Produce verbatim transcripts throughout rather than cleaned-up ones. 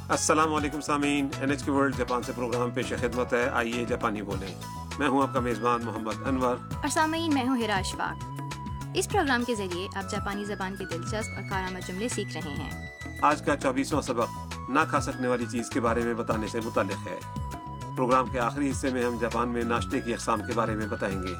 अस्सलाम वालेकुम सामीन, एन एच के वर्ल्ड जापान से प्रोग्राम पेश खिदमत है। आइए जापानी बोलें। मैं हूं आपका मेज़बान मोहम्मद अनवर और सामीन मैं हूं हिरा अशफाक। इस प्रोग्राम के जरिए आप जापानी ज़बान के दिलचस्प और कारआमद जुमले सीख रहे हैं। आज का चौबीसवां सबक ना खा सकने वाली चीज़ के बारे में बताने से मुताल्लिक़ है। प्रोग्राम के आखिरी हिस्से में हम जापान में नाश्ते की अक़साम के बारे में बताएंगे।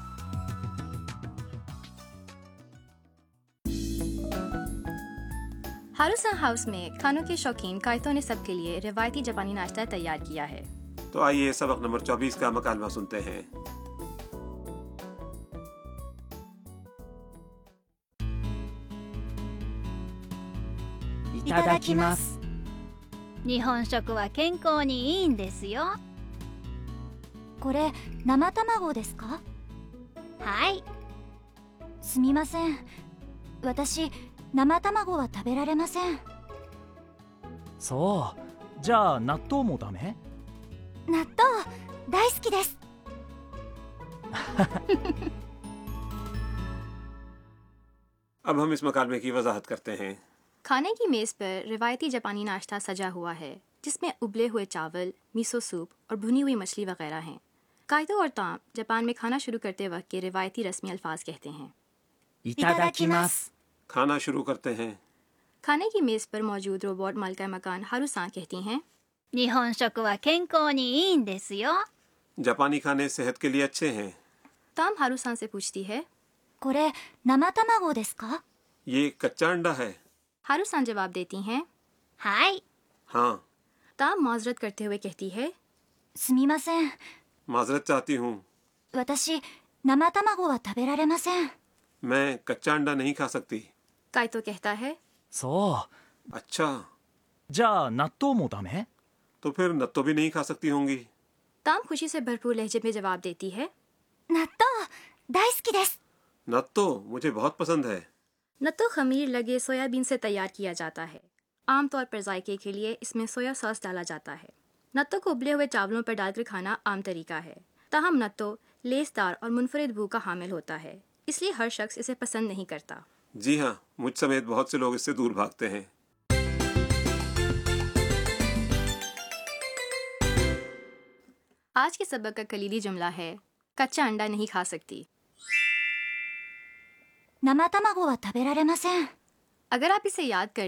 हारुसान हाउस में खानों के शौकीन काइतो ने सबके लिए रिवायती जापानी नाश्ता तैयार किया है। तो आइए सबक नंबर चौबीस का मकालमा सुनते हैं। いただきます。 日本食は健康にいいんですよ。 これ生卵ですか？ はい。 すみません。私生卵は食べられません。 そう。じゃあ納豆もダメ？ 納豆大好きです。 अब हम इस मकालमे की वजाहत करते हैं। खाने की मेज़ पर रिवायती जापानी नाश्ता सजा हुआ है, जिसमें उबले हुए चावल, मिसो सूप और भुनी हुई मछली वगैरह हैं। काइतो और ताम जापान में खाना शुरू करते वक्त के रिवायती रस्मी अल्फाज कहते हैं। いただきます。 खाना शुरू करते हैं। खाने की मेज़ पर मौजूद रोबोट मालिका मकान हारुसान कहती हैं, 日本食は健康にいいんですよ。 जापानी खाने सेहत के लिए अच्छे हैं। ताम हारुसान से पूछती है, これ生卵ですか？ ये कच्चा अंडा है। हारुसान जवाब देती हैं। はい。 हाँ। ताम माजरत करते हुए कहती है, すみません。 माजरत चाहती हूँ, 私生卵は食べられません。 मैं कच्चा अंडा नहीं खा सकती। काइतो कहता है, そ अच्छा, う。じゃあ納豆もダメ？ तो फिर नत्तो भी नहीं खा सकती होंगी। ताम खुशी से भरपूर लहजे में जवाब देती है, 納豆大好きです。 नत्तो मुझे बहुत पसंद है। नत्तो खमीर लगे सोयाबीन से तैयार किया जाता है। आमतौर पर जायके के लिए इसमें सोया सॉस डाला जाता है। नत्तो को उबले हुए चावलों पर डालकर खाना आम तरीका है। ताहम नत्तो लेसदार और मुनफरिद बू का हामिल होता है, इसलिए हर शख्स इसे पसंद नहीं करता। जी हाँ, मुझ समेत बहुत से लोग इससे दूर भागते हैं। आज के सबक का कलीदी जुमला है, कच्चा अंडा नहीं खा सकती। 生卵は食べられません。 अगर आप इसे याद कर